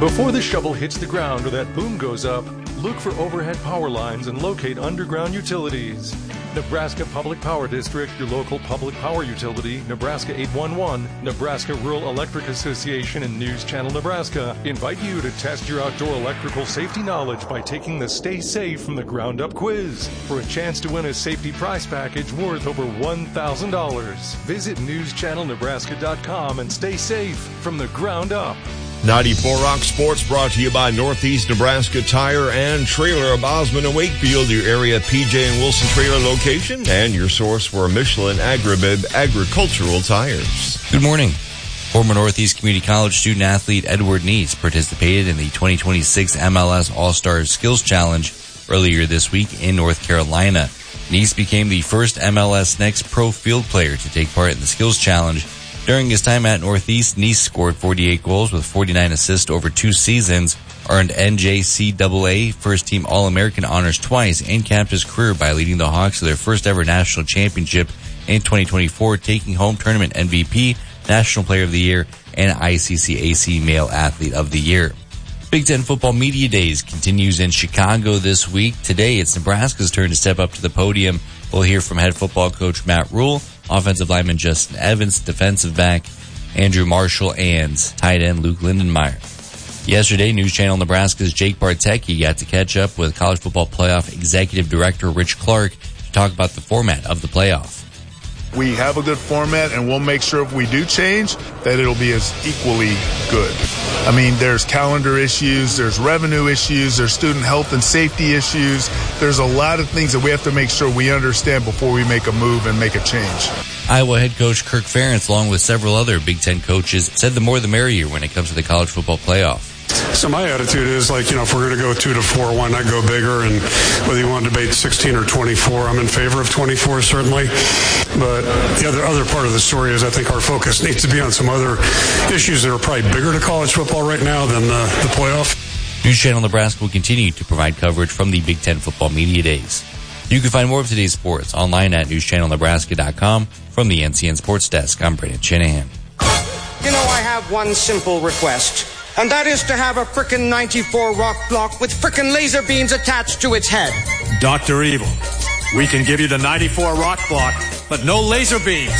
Before the shovel hits the ground or that boom goes up, look for overhead power lines and locate underground utilities. Nebraska Public Power District, your local public power utility, Nebraska 811, Nebraska Rural Electric Association, and News Channel Nebraska invite you to test your outdoor electrical safety knowledge by taking the Stay Safe from the Ground Up quiz for a chance to win a safety prize package worth over $1,000. Visit newschannelnebraska.com and stay safe from the ground up. 94 Rock Sports brought to you by Northeast Nebraska Tire and Trailer of Osmond and Wakefield, your area PJ and Wilson trailer location, and your source for Michelin Agribib agricultural tires. Good morning. Former Northeast Community College student-athlete Edward Neese participated in the 2026 MLS All-Star Skills Challenge earlier this week in North Carolina. Neese became the first MLS Next Pro field player to take part in the Skills Challenge. During his time at Northeast, Neese scored 48 goals with 49 assists over 2 seasons, earned NJCAA First-Team All-American honors twice, and capped his career by leading the Hawks to their first-ever national championship in 2024, taking home tournament MVP, National Player of the Year, and ICCAC Male Athlete of the Year. Big Ten Football Media Days continues in Chicago this week. Today, it's Nebraska's turn to step up to the podium. We'll hear from head football coach Matt Rule, offensive lineman Justin Evans, defensive back Andrew Marshall, and tight end Luke Lindenmeyer. Yesterday, News Channel Nebraska's Jake Bartecki got to catch up with College Football Playoff Executive Director Rich Clark to talk about the format of the playoff. We have a good format, and we'll make sure if we do change that it'll be as equally good. I mean, there's calendar issues, there's revenue issues, there's student health and safety issues. There's a lot of things that we have to make sure we understand before we make a move and make a change. Iowa head coach Kirk Ferentz, along with several other Big Ten coaches, said the more the merrier when it comes to the college football playoff. So my attitude is if we're going to go 2-4, why not go bigger? And whether you want to debate 16 or 24, I'm in favor of 24 certainly. But the other part of the story is I think our focus needs to be on some other issues that are probably bigger to college football right now than the playoff. News Channel Nebraska will continue to provide coverage from the Big Ten Football Media Days. You can find more of today's sports online at newschannelnebraska.com. From the NCN Sports Desk, I'm Brandon Shanahan. You know, I have one simple request, and that is to have a frickin' 94 rock block with frickin' laser beams attached to its head. Dr. Evil, we can give you the 94 rock block, but no laser beams.